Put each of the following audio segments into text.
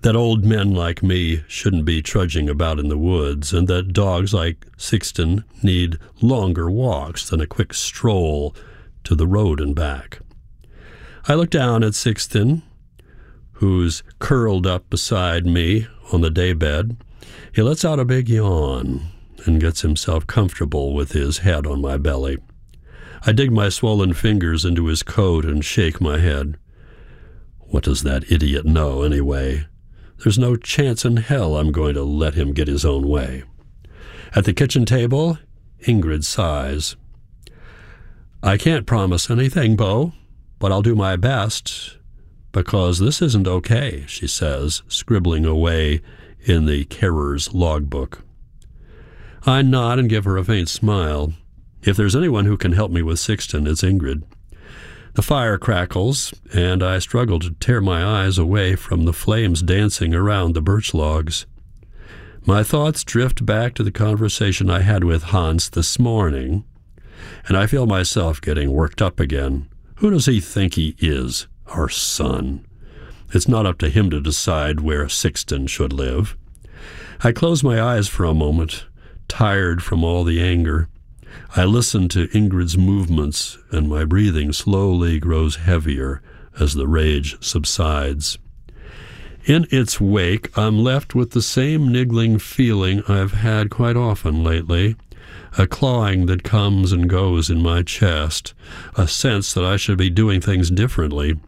that old men like me shouldn't be trudging about in the woods, and that dogs like Sixton need longer walks than a quick stroll to the road and back. I look down at Sixton, who's curled up beside me on the daybed. He lets out a big yawn and gets himself comfortable with his head on my belly. I dig my swollen fingers into his coat and shake my head. What does that idiot know, anyway? There's no chance in hell I'm going to let him get his own way. At the kitchen table, Ingrid sighs. I can't promise anything, Bo, but I'll do my best, because this isn't okay, she says, scribbling away in the carer's logbook. I nod and give her a faint smile. If there's anyone who can help me with Sixton, it's Ingrid. The fire crackles, and I struggle to tear my eyes away from the flames dancing around the birch logs. My thoughts drift back to the conversation I had with Hans this morning, and I feel myself getting worked up again. Who does he think he is, our son? It's not up to him to decide where Sixton should live. I close my eyes for a moment, tired from all the anger. I listen to Ingrid's movements, and my breathing slowly grows heavier as the rage subsides. In its wake, I'm left with the same niggling feeling I've had quite often lately, a clawing that comes and goes in my chest, a sense that I should be doing things differently.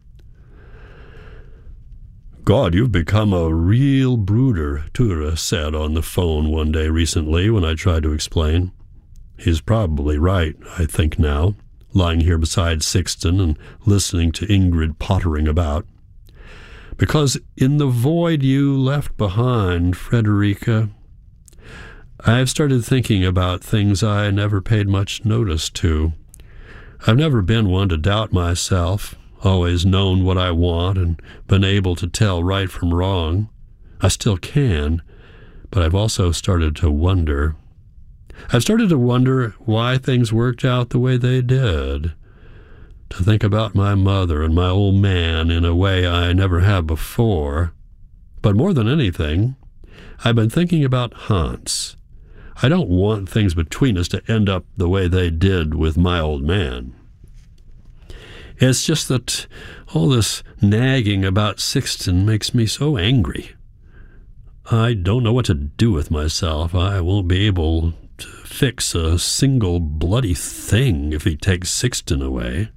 God, you've become a real brooder, Tura said on the phone one day recently when I tried to explain. He's probably right, I think now, lying here beside Sixton and listening to Ingrid pottering about. Because in the void you left behind, Frederica, I've started thinking about things I never paid much notice to. I've never been one to doubt myself, always known what I want and been able to tell right from wrong. I still can, but I've also started to wonder. I've started to wonder why things worked out the way they did. To think about my mother and my old man in a way I never have before. But more than anything, I've been thinking about Hans. I don't want things between us to end up the way they did with my old man. It's just that all this nagging about Sixton makes me so angry. I don't know what to do with myself. I won't be able to fix a single bloody thing if he takes Sixton away.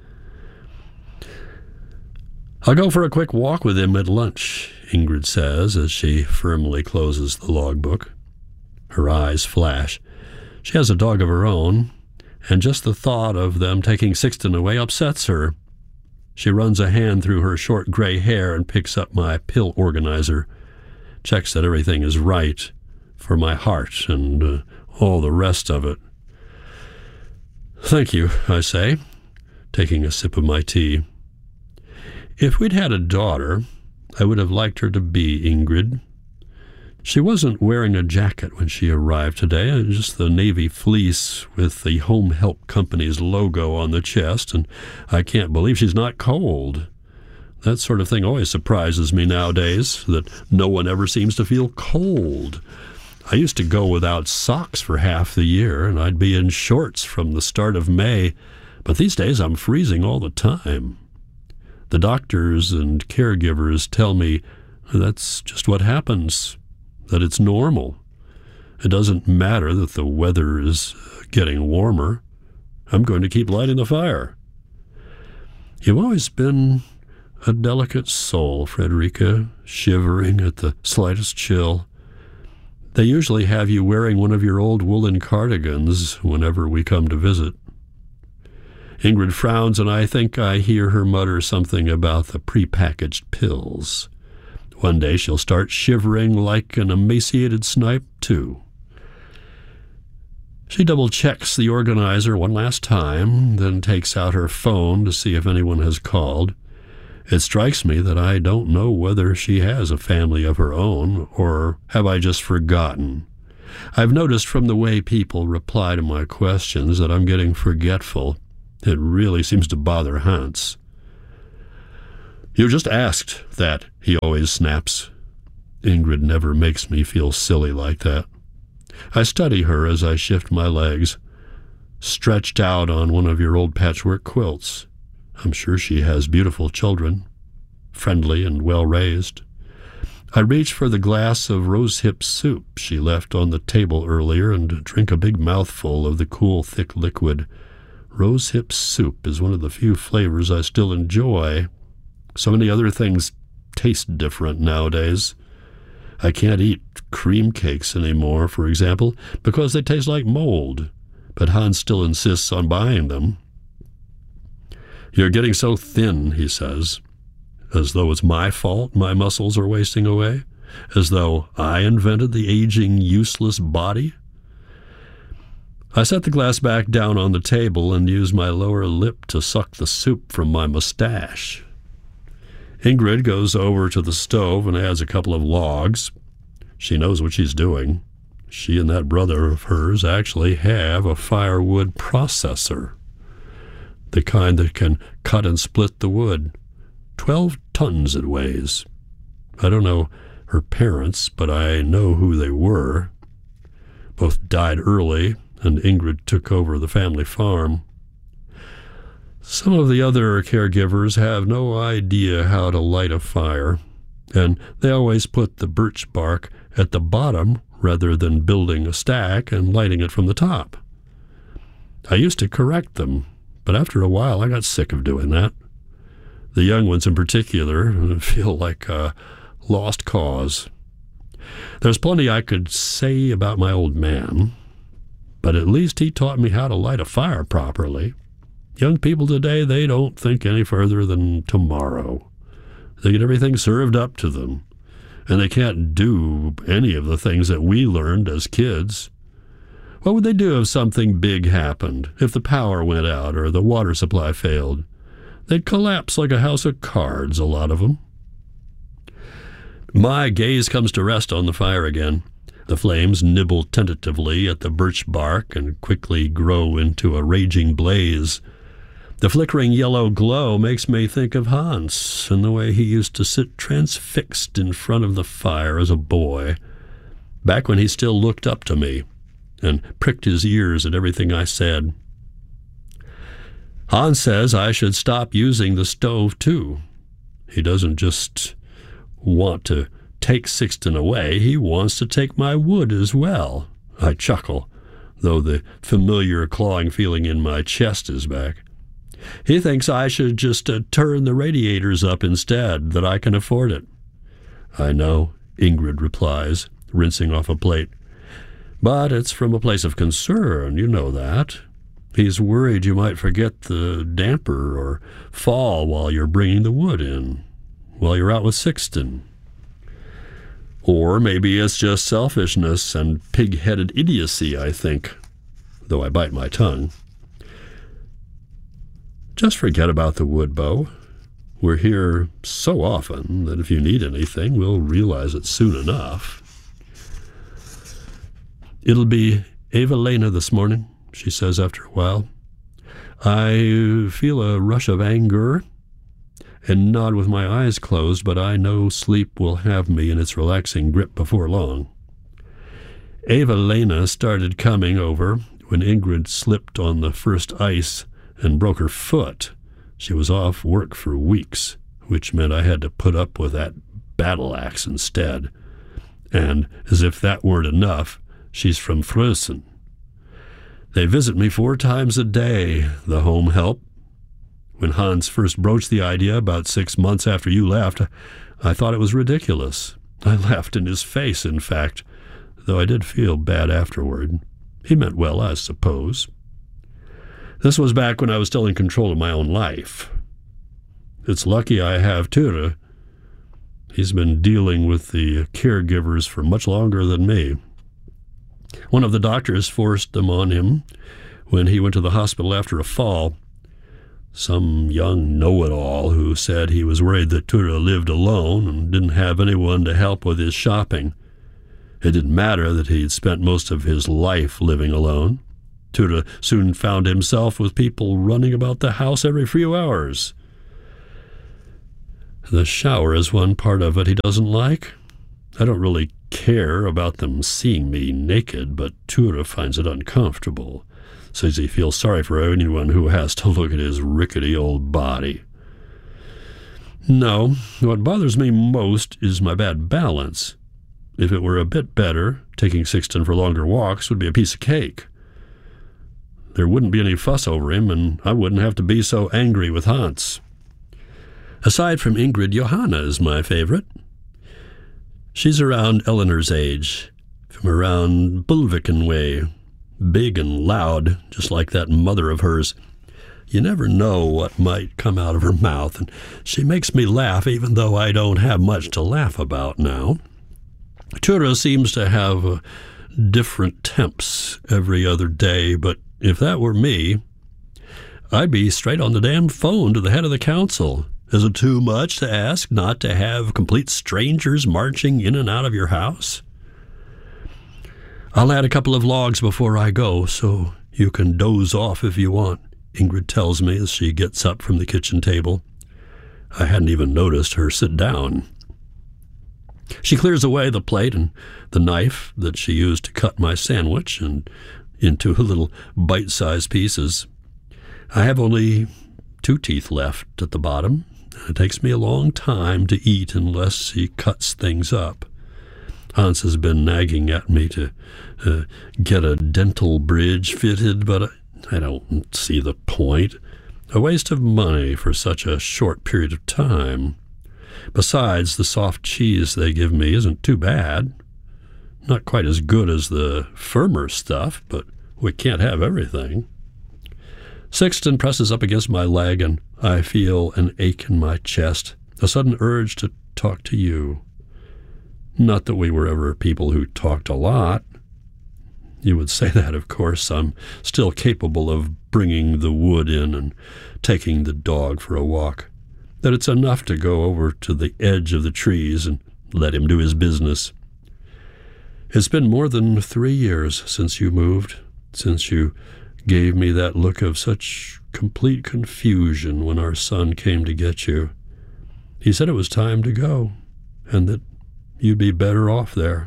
I'll go for a quick walk with him at lunch, Ingrid says as she firmly closes the logbook. Her eyes flash. She has a dog of her own, and just the thought of them taking Sixton away upsets her. She runs a hand through her short gray hair and picks up my pill organizer, checks that everything is right for my heart and all the rest of it. Thank you, I say, taking a sip of my tea. If we'd had a daughter, I would have liked her to be Ingrid. She wasn't wearing a jacket when she arrived today, just the navy fleece with the Home Help Company's logo on the chest, and I can't believe she's not cold. That sort of thing always surprises me nowadays, that no one ever seems to feel cold. I used to go without socks for half the year, and I'd be in shorts from the start of May, but these days I'm freezing all the time. The doctors and caregivers tell me that's just what happens, that it's normal. It doesn't matter that the weather is getting warmer. I'm going to keep lighting the fire. You've always been a delicate soul, Frederica, shivering at the slightest chill. They usually have you wearing one of your old woolen cardigans whenever we come to visit. Ingrid frowns, and I think I hear her mutter something about the prepackaged pills. One day she'll start shivering like an emaciated snipe, too. She double-checks the organizer one last time, then takes out her phone to see if anyone has called. It strikes me that I don't know whether she has a family of her own, or have I just forgotten. I've noticed from the way people reply to my questions that I'm getting forgetful. It really seems to bother Hans. You just asked that, he always snaps. Ingrid never makes me feel silly like that. I study her as I shift my legs, stretched out on one of your old patchwork quilts. I'm sure she has beautiful children, friendly and well-raised. I reach for the glass of rosehip soup she left on the table earlier and drink a big mouthful of the cool, thick liquid. Rosehip soup is one of the few flavors I still enjoy. So many other things taste different nowadays. I can't eat cream cakes anymore, for example, because they taste like mold, but Hans still insists on buying them. You're getting so thin, he says, as though it's my fault my muscles are wasting away, as though I invented the aging, useless body. I set the glass back down on the table and use my lower lip to suck the soup from my mustache. Ingrid goes over to the stove and adds a couple of logs. She knows what she's doing. She and that brother of hers actually have a firewood processor, the kind that can cut and split the wood. 12 tons it weighs. I don't know her parents, but I know who they were. Both died early, and Ingrid took over the family farm. Some of the other caregivers have no idea how to light a fire, and they always put the birch bark at the bottom rather than building a stack and lighting it from the top. I used to correct them, but after a while I got sick of doing that. The young ones in particular feel like a lost cause. There's plenty I could say about my old man, but at least he taught me how to light a fire properly. Young people today, they don't think any further than tomorrow. They get everything served up to them, and they can't do any of the things that we learned as kids. What would they do if something big happened, if the power went out or the water supply failed? They'd collapse like a house of cards, a lot of them. My gaze comes to rest on the fire again. The flames nibble tentatively at the birch bark and quickly grow into a raging blaze. The flickering yellow glow makes me think of Hans and the way he used to sit transfixed in front of the fire as a boy, back when he still looked up to me and pricked his ears at everything I said. Hans says I should stop using the stove, too. He doesn't just want to take Sixten away, he wants to take my wood as well. I chuckle, though the familiar clawing feeling in my chest is back. He thinks I should just turn the radiators up instead, that I can afford it. I know, Ingrid replies, rinsing off a plate. But it's from a place of concern, you know that. He's worried you might forget the damper or fall while you're bringing the wood in, while you're out with Sixten. Or maybe it's just selfishness and pig-headed idiocy, I think, though I bite my tongue. Just forget about the wood, Bo. We're here so often that if you need anything, we'll realize it soon enough. It'll be Eva-Lena this morning, she says after a while. I feel a rush of anger and nod with my eyes closed, but I know sleep will have me in its relaxing grip before long. Eva-Lena started coming over when Ingrid slipped on the first ice and broke her foot. She was off work for weeks, which meant I had to put up with that battle axe instead. And as if that weren't enough, she's from Frösen. They visit me 4 times a day, the home help. When Hans first broached the idea about 6 months after you left, I thought it was ridiculous. I laughed in his face, in fact, though I did feel bad afterward. He meant well, I suppose. This was back when I was still in control of my own life. It's lucky I have Ture. He's been dealing with the caregivers for much longer than me. One of the doctors forced them on him when he went to the hospital after a fall. Some young know-it-all who said he was worried that Ture lived alone and didn't have anyone to help with his shopping. It didn't matter that he'd spent most of his life living alone. Ture soon found himself with people running about the house every few hours. The shower is one part of it he doesn't like. I don't really care about them seeing me naked, but Ture finds it uncomfortable. Says he feels sorry for anyone who has to look at his rickety old body. No, what bothers me most is my bad balance. If it were a bit better, taking Sixten for longer walks would be a piece of cake. There wouldn't be any fuss over him, and I wouldn't have to be so angry with Hans. Aside from Ingrid, Johanna is my favorite. She's around Eleanor's age, from around Bulviken way, big and loud, just like that mother of hers. You never know what might come out of her mouth, and she makes me laugh even though I don't have much to laugh about now. Ture seems to have different temps every other day, but if that were me, I'd be straight on the damn phone to the head of the council. Is it too much to ask not to have complete strangers marching in and out of your house? I'll add a couple of logs before I go, so you can doze off if you want, Ingrid tells me as she gets up from the kitchen table. I hadn't even noticed her sit down. She clears away the plate and the knife that she used to cut my sandwich and into little bite-sized pieces. I have only 2 teeth left at the bottom. It takes me a long time to eat unless she cuts things up. Hans has been nagging at me to get a dental bridge fitted, but I don't see the point. A waste of money for such a short period of time. Besides, the soft cheese they give me isn't too bad. Not quite as good as the firmer stuff, but we can't have everything. Sixten presses up against my leg, and I feel an ache in my chest, a sudden urge to talk to you. Not that we were ever people who talked a lot. You would say that, of course. I'm still capable of bringing the wood in and taking the dog for a walk. That it's enough to go over to the edge of the trees and let him do his business. It's been more than 3 years since you moved, since you gave me that look of such complete confusion when our son came to get you. He said it was time to go, and that you'd be better off there.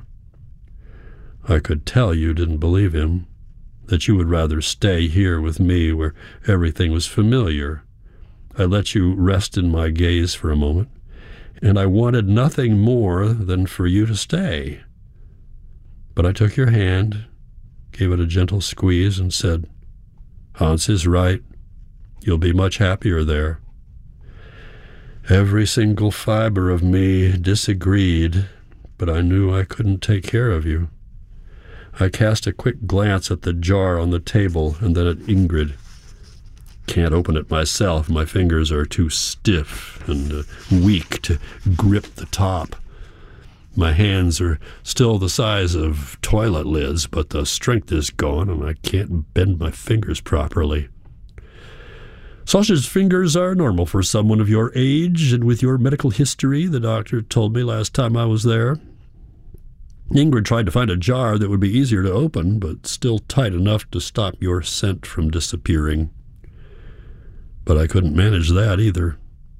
I could tell you didn't believe him, that you would rather stay here with me where everything was familiar. I let you rest in my gaze for a moment, and I wanted nothing more than for you to stay. But I took your hand, gave it a gentle squeeze, and said, Hans is right. You'll be much happier there. Every single fiber of me disagreed, but I knew I couldn't take care of you. I cast a quick glance at the jar on the table and then at Ingrid. Can't open it myself. My fingers are too stiff and weak to grip the top. My hands are still the size of toilet lids, but the strength is gone and I can't bend my fingers properly. Sausage fingers are normal for someone of your age and with your medical history, the doctor told me last time I was there. Ingrid tried to find a jar that would be easier to open, but still tight enough to stop your scent from disappearing. But I couldn't manage that either.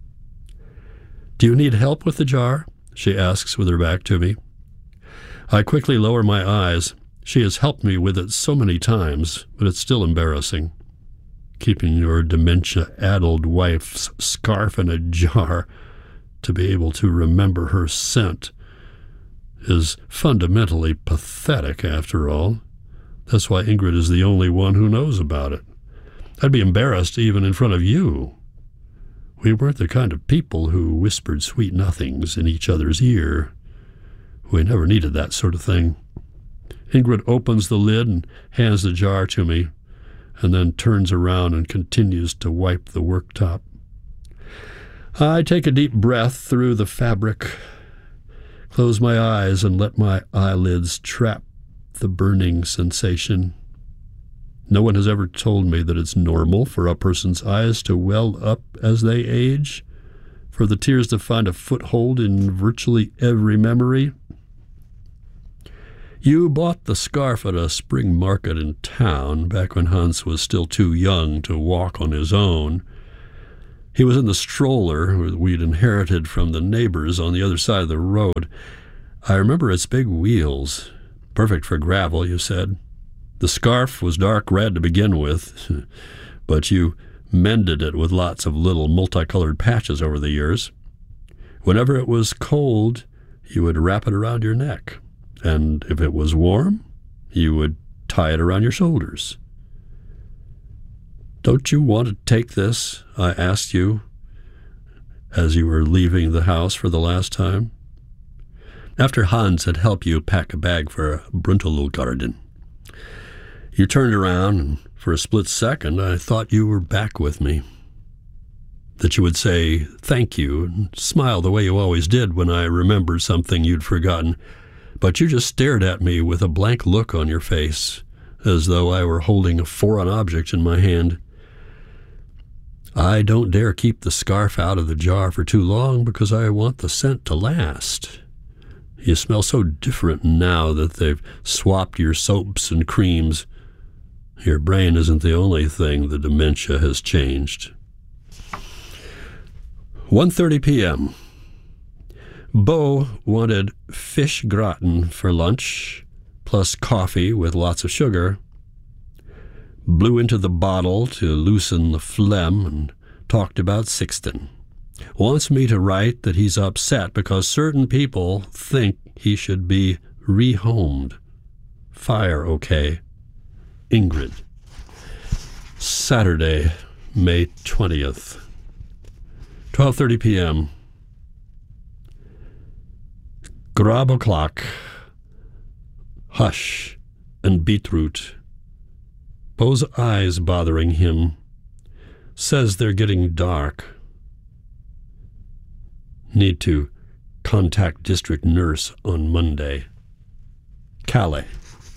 Do you need help with the jar? She asks with her back to me. I quickly lower my eyes. She has helped me with it so many times, but it's still embarrassing. Keeping your dementia-addled wife's scarf in a jar to be able to remember her scent is fundamentally pathetic, after all. That's why Ingrid is the only one who knows about it. I'd be embarrassed even in front of you. We weren't the kind of people who whispered sweet nothings in each other's ear. We never needed that sort of thing. Ingrid opens the lid and hands the jar to me, and then turns around and continues to wipe the worktop. I take a deep breath through the fabric, close my eyes, and let my eyelids trap the burning sensation. No one has ever told me that it's normal for a person's eyes to well up as they age, for the tears to find a foothold in virtually every memory. You bought the scarf at a spring market in town back when Hans was still too young to walk on his own. He was in the stroller we'd inherited from the neighbors on the other side of the road. I remember its big wheels. Perfect for gravel, you said. The scarf was dark red to begin with, but you mended it with lots of little multicolored patches over the years. Whenever it was cold, you would wrap it around your neck, and if it was warm, you would tie it around your shoulders. Don't you want to take this? I asked you as you were leaving the house for the last time. After Hans had helped you pack a bag for Bruntelgarten. You turned around, and for a split second I thought you were back with me. That you would say thank you and smile the way you always did when I remembered something you'd forgotten, but you just stared at me with a blank look on your face, as though I were holding a foreign object in my hand. I don't dare keep the scarf out of the jar for too long because I want the scent to last. You smell so different now that they've swapped your soaps and creams. Your brain isn't the only thing the dementia has changed. 1:30 p.m. Bo wanted fish gratin for lunch, plus coffee with lots of sugar. Blew into the bottle to loosen the phlegm and talked about Sixten. Wants me to write that he's upset because certain people think he should be rehomed. Fire okay. Ingrid. Saturday, May 20th. 12:30 p.m. Grab o'clock. Hush and beetroot. Bo's eyes bothering him. Says they're getting dark. Need to contact district nurse on Monday. Calais.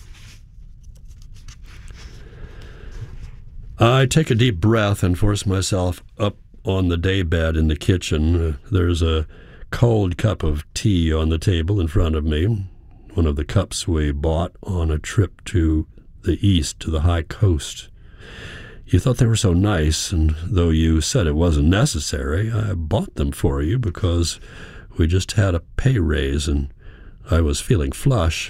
I take a deep breath and force myself up on the daybed in the kitchen. There's a cold cup of tea on the table in front of me, one of the cups we bought on a trip to the east to the high coast. You thought they were so nice, and though you said it wasn't necessary, I bought them for you because we just had a pay raise and I was feeling flush.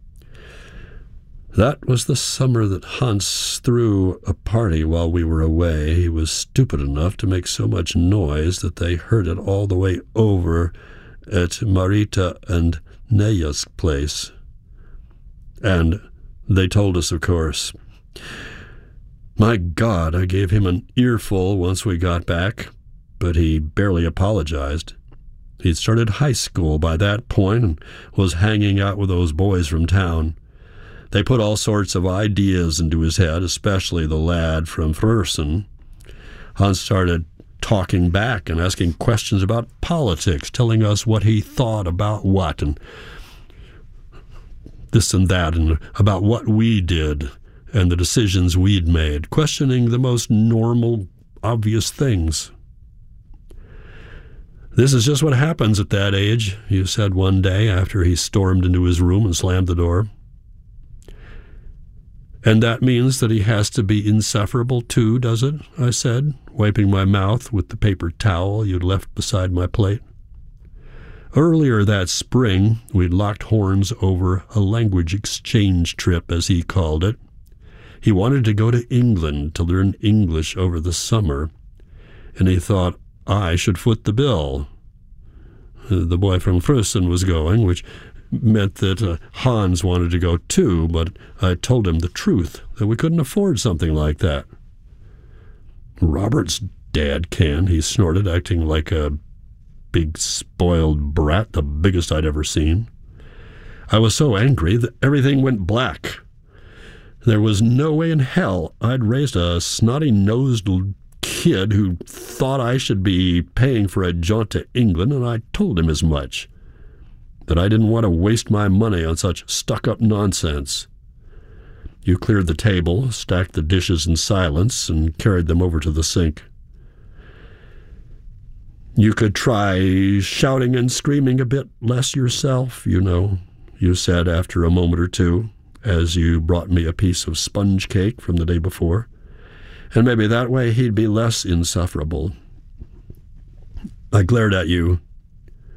That was the summer that Hans threw a party while we were away. He was stupid enough to make so much noise that they heard it all the way over at Marita and Neya's place. And they told us, of course. My God, I gave him an earful once we got back, but he barely apologized. He'd started high school by that point and was hanging out with those boys from town. They put all sorts of ideas into his head, especially the lad from Frierson. Hans started talking back and asking questions about politics, telling us what he thought about what, and this and that, and about what we did and the decisions we'd made, questioning the most normal, obvious things. This is just what happens at that age, you said one day after he stormed into his room and slammed the door. And that means that he has to be insufferable too, does it? I said, wiping my mouth with the paper towel you'd left beside my plate. Earlier that spring, we'd locked horns over a language exchange trip, as he called it. He wanted to go to England to learn English over the summer, and he thought I should foot the bill. The boy from Frierson was going, which meant that Hans wanted to go too, but I told him the truth, that we couldn't afford something like that. Robert's dad can, he snorted, acting like a big spoiled brat, the biggest I'd ever seen. I was so angry that everything went black. There was no way in hell I'd raised a snotty-nosed kid who thought I should be paying for a jaunt to England, and I told him as much. That I didn't want to waste my money on such stuck-up nonsense. You cleared the table, stacked the dishes in silence, and carried them over to the sink. You could try shouting and screaming a bit less yourself, you know, you said after a moment or two, as you brought me a piece of sponge cake from the day before, and maybe that way he'd be less insufferable. I glared at you.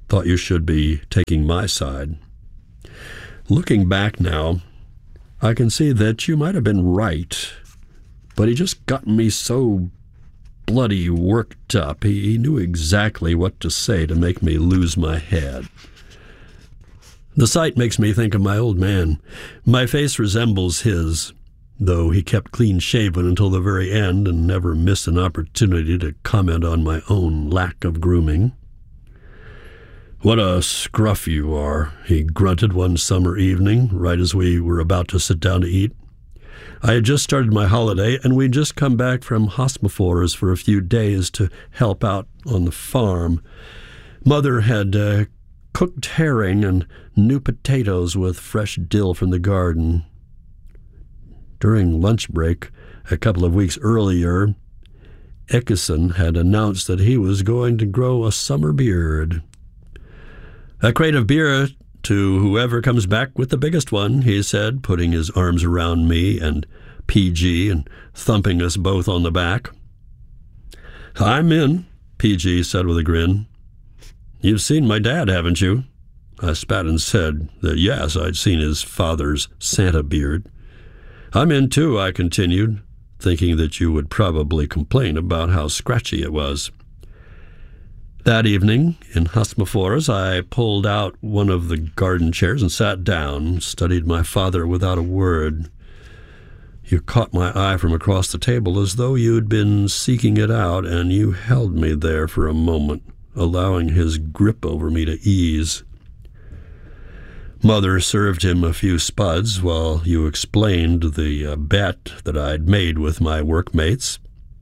Thought you should be taking my side. Looking back now, I can see that you might have been right, but he just got me so bloody worked up. He knew exactly what to say to make me lose my head. The sight makes me think of my old man. My face resembles his, though he kept clean-shaven until the very end and never missed an opportunity to comment on my own lack of grooming. "What a scruff you are," he grunted one summer evening, right as we were about to sit down to eat. I had just started my holiday, and we'd just come back from Hosmefors for a few days to help out on the farm. Mother had cooked herring and new potatoes with fresh dill from the garden. During lunch break, a couple of weeks earlier, Ekison had announced that he was going to grow a summer beard. "A crate of beer to whoever comes back with the biggest one," he said, putting his arms around me and PG and thumping us both on the back. "I'm in," PG said with a grin. "You've seen my dad, haven't you?" I spat and said that yes, I'd seen his father's Santa beard. "I'm in too," I continued, thinking that you would probably complain about how scratchy it was. That evening, in Hosmefors, I pulled out one of the garden chairs and sat down, studied my father without a word. You caught my eye from across the table as though you'd been seeking it out, and you held me there for a moment, allowing his grip over me to ease. Mother served him a few spuds while you explained the bet that I'd made with my workmates.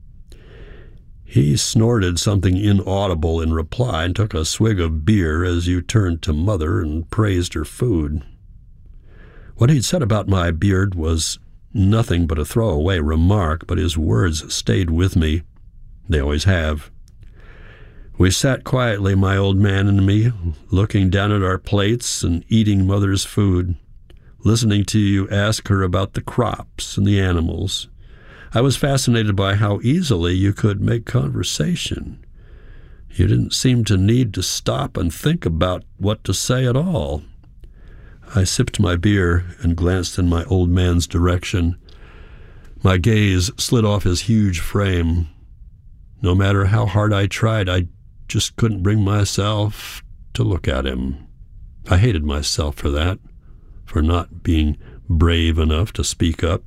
He snorted something inaudible in reply and took a swig of beer as you turned to Mother and praised her food. What he'd said about my beard was nothing but a throwaway remark, but his words stayed with me. They always have. We sat quietly, my old man and me, looking down at our plates and eating Mother's food, listening to you ask her about the crops and the animals. I was fascinated by how easily you could make conversation. You didn't seem to need to stop and think about what to say at all. I sipped my beer and glanced in my old man's direction. My gaze slid off his huge frame. No matter how hard I tried, I just couldn't bring myself to look at him. I hated myself for that, for not being brave enough to speak up.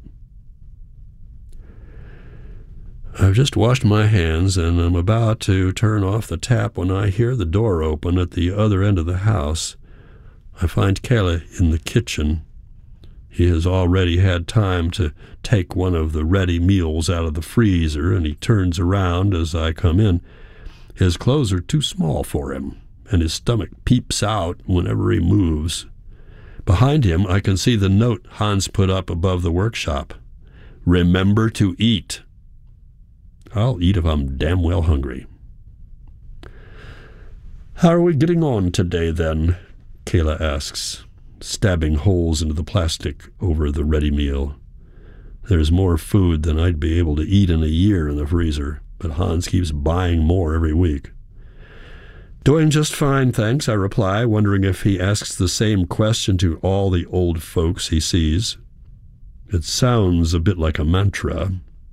I've just washed my hands and I'm about to turn off the tap when I hear the door open at the other end of the house. I find Kalle in the kitchen. He has already had time to take one of the ready meals out of the freezer, and he turns around as I come in. His clothes are too small for him, and his stomach peeps out whenever he moves. Behind him, I can see the note Hans put up above the workshop. "Remember to eat." I'll eat if I'm damn well hungry. "How are we getting on today, then?" Kalle asks, stabbing holes into the plastic over the ready meal. There's more food than I'd be able to eat in a year in the freezer, but Hans keeps buying more every week. "Doing just fine, thanks," I reply, wondering if he asks the same question to all the old folks he sees. It sounds a bit like a mantra.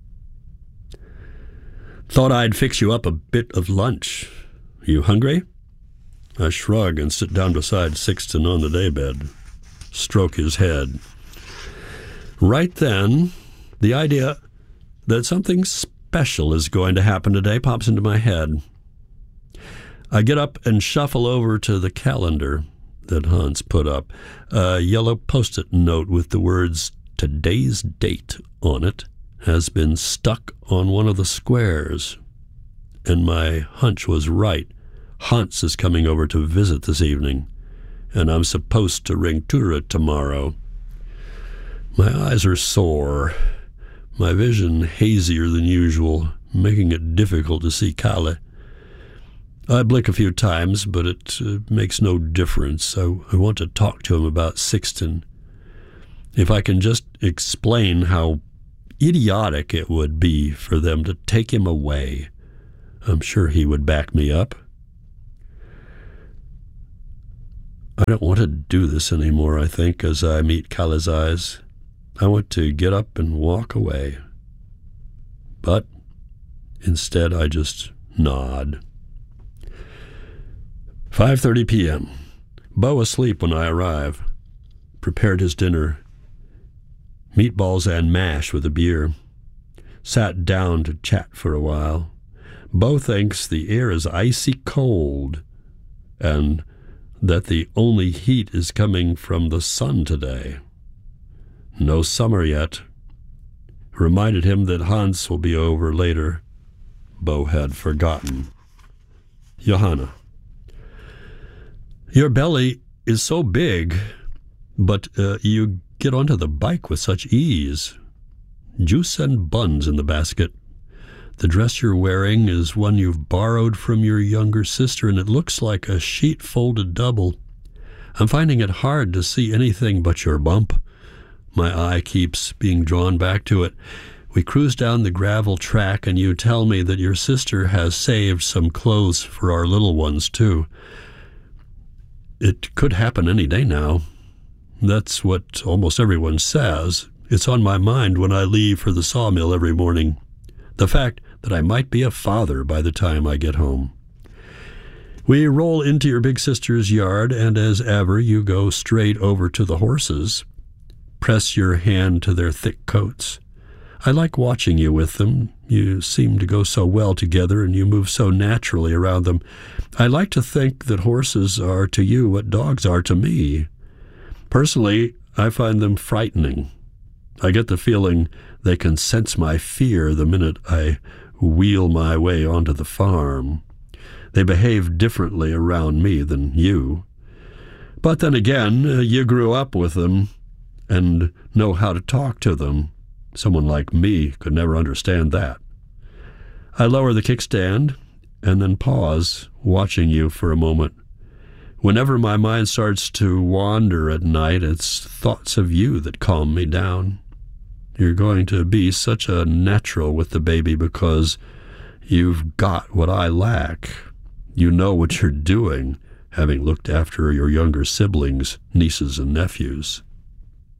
"Thought I'd fix you up a bit of lunch. You hungry?" I shrug and sit down beside Sixten on the daybed, stroke his head. Right then, the idea that something special is going to happen today pops into my head. I get up and shuffle over to the calendar that Hans put up, a yellow Post-it note with the words "Today's date" on it has been stuck on one of the squares. And my hunch was right. Hans is coming over to visit this evening, and I'm supposed to ring Ture tomorrow. My eyes are sore, my vision hazier than usual, making it difficult to see Kalle. I blink a few times, but it makes no difference. I want to talk to him about Sixten. If I can just explain how idiotic it would be for them to take him away, I'm sure he would back me up. I don't want to do this anymore, I think, as I meet Kala's eyes. I want to get up and walk away. But instead, I just nod. 5:30 p.m. Beau asleep when I arrive. Prepared his dinner. Meatballs and mash with a beer. Sat down to chat for a while. Beau thinks the air is icy cold and that the only heat is coming from the sun today. No summer yet. Reminded him that Hans will be over later. Beau had forgotten. Johanna. Your belly is so big, but you get onto the bike with such ease. Juice and buns in the basket. The dress you're wearing is one you've borrowed from your younger sister, and it looks like a sheet folded double. I'm finding it hard to see anything but your bump. My eye keeps being drawn back to it. We cruise down the gravel track, and you tell me that your sister has saved some clothes for our little ones, too. It could happen any day now. That's what almost everyone says. It's on my mind when I leave for the sawmill every morning. The fact that I might be a father by the time I get home. We roll into your big sister's yard, and as ever, you go straight over to the horses. Press your hand to their thick coats. I like watching you with them. You seem to go so well together, and you move so naturally around them. I like to think that horses are to you what dogs are to me. Personally, I find them frightening. I get the feeling they can sense my fear the minute I wheel my way onto the farm. They behave differently around me than you. But then again, you grew up with them and know how to talk to them. Someone like me could never understand that. I lower the kickstand and then pause, watching you for a moment. Whenever my mind starts to wander at night, it's thoughts of you that calm me down. You're going to be such a natural with the baby because you've got what I lack. You know what you're doing, having looked after your younger siblings, nieces and nephews.